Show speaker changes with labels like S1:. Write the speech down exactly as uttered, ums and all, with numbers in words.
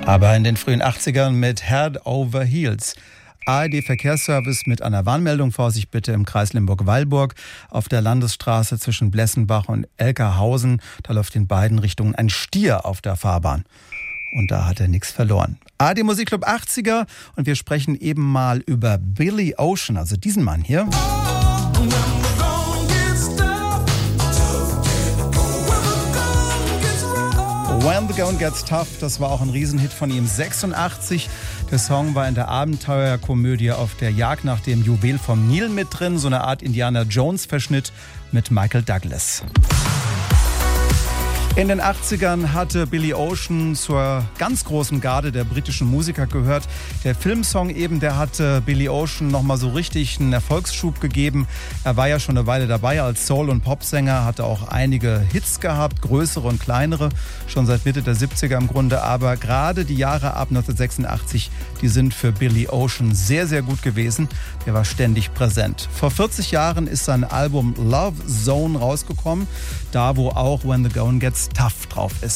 S1: Aber in den frühen achtzigern mit Head Over Heels. A R D-Verkehrsservice mit einer Warnmeldung. Vorsicht bitte im Kreis Limburg-Weilburg. Auf der Landesstraße zwischen Blessenbach und Elkerhausen. Da läuft in beiden Richtungen ein Stier auf der Fahrbahn. Und da hat er nichts verloren. A R D Musikclub achtziger. Und wir sprechen eben mal über Billy Ocean, also diesen Mann hier. When the Going Gets Tough, das war auch ein Riesenhit von ihm, sechsundachtzig. Der Song war in der Abenteuerkomödie Auf der Jagd nach dem Juwel vom Nil mit drin, so eine Art Indiana Jones-Verschnitt mit Michael Douglas. In den achtzigern hatte Billy Ocean zur ganz großen Garde der britischen Musiker gehört. Der Filmsong eben, der hatte Billy Ocean nochmal so richtig einen Erfolgsschub gegeben. Er war ja schon eine Weile dabei als Soul- und Popsänger, hatte auch einige Hits gehabt, größere und kleinere, schon seit Mitte der siebziger im Grunde. Aber gerade die Jahre ab neunzehnhundertsechsundachtzig, die sind für Billy Ocean sehr, sehr gut gewesen. Der war ständig präsent. Vor vierzig Jahren ist sein Album Love Zone rausgekommen, da wo auch When the Going Gets Tough drauf ist.